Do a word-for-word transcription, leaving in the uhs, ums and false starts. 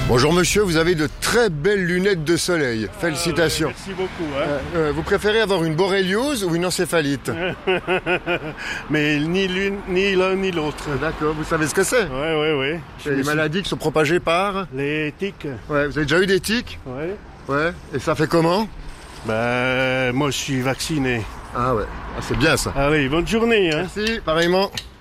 Bonjour monsieur, vous avez de très belles lunettes de soleil. Félicitations. Ah, merci beaucoup. Hein. Euh, euh, vous préférez avoir une boréliose ou une encéphalite? Mais ni l'une, ni l'un, ni l'autre. D'accord, vous savez ce que c'est? Oui, oui, oui. C'est les maladies qui sont propagées par... Les tiques. Ouais, vous avez déjà eu des tiques? Oui. Ouais, et ça fait comment? Ben, moi, je suis vacciné. Ah ouais, ah, c'est bien ça. Allez, bonne journée. Hein. Merci, pareillement.